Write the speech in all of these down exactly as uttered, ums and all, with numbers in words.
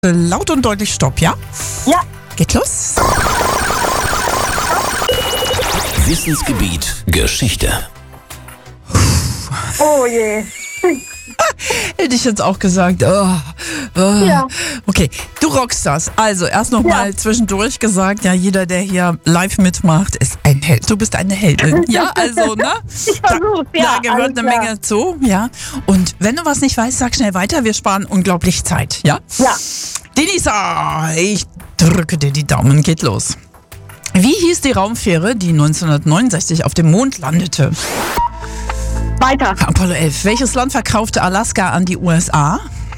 Laut und deutlich Stopp, ja? Ja. Geht los. Wissensgebiet Geschichte. Oh je. Hätte ich jetzt auch gesagt. Oh, oh. Ja. Okay, du rockst das. Also erst noch Ja. mal zwischendurch gesagt, ja, jeder, der hier live mitmacht, ist ein Held. Du bist eine Heldin. Ja, also, ne? Ich versuch's, da, ja. Da gehört alles eine klar. Menge zu, ja. Und wenn du was nicht weißt, sag schnell weiter. Wir sparen unglaublich Zeit, ja? Ja. Denisa, ich drücke dir die Daumen. Geht los. Wie hieß die Raumfähre, die neunzehnhundertneunundsechzig auf dem Mond landete? Weiter. Apollo elf. Welches Land verkaufte Alaska an die U S A?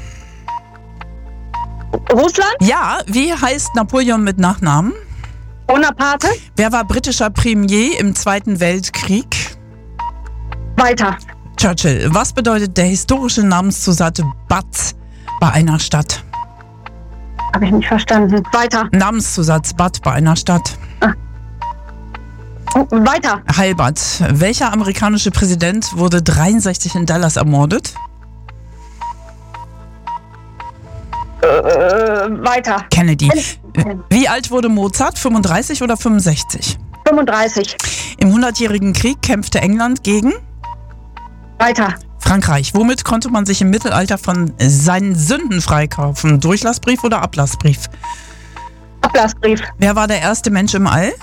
Russland? Ja, wie heißt Napoleon mit Nachnamen? Bonaparte? Wer war britischer Premier im Zweiten Weltkrieg? Weiter. Churchill. Was bedeutet der historische Namenszusatz Bad bei einer Stadt? Habe ich nicht verstanden. Weiter. Namenszusatz Bad bei einer Stadt. Oh, weiter. Heilbad. Welcher amerikanische Präsident wurde dreiundsechzig in Dallas ermordet? Äh, weiter. Kennedy. Wie alt wurde Mozart? fünfunddreißig oder fünfundsechzig? fünfunddreißig. Im Hundertjährigen Krieg kämpfte England gegen Weiter. Frankreich. Womit konnte man sich im Mittelalter von seinen Sünden freikaufen? Durchlassbrief oder Ablassbrief? Ablassbrief. Wer war der erste Mensch im All?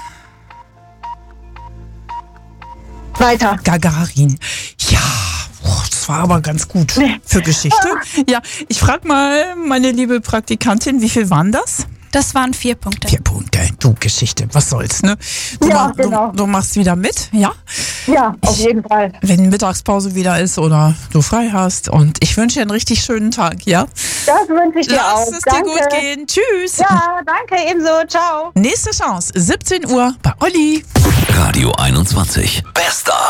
Weiter. Gagarin. Ja, boah, das war aber ganz gut Nee. für Geschichte. Ja, ich frage mal meine liebe Praktikantin, wie viel waren das? Das waren vier Punkte. Vier Punkte. Du, Geschichte, was soll's, ne? Du, Ja, mach- genau. du, du machst wieder mit, ja? Ja, auf jeden Fall. Wenn Mittagspause wieder ist oder du frei hast. Und ich wünsche dir einen richtig schönen Tag, ja? Das wünsche ich dir Lass auch. es dir Danke. gut gehen. Tschüss. Ja, danke ebenso. Ciao. Nächste Chance, siebzehn Uhr bei Olli. Radio einundzwanzig. Bester.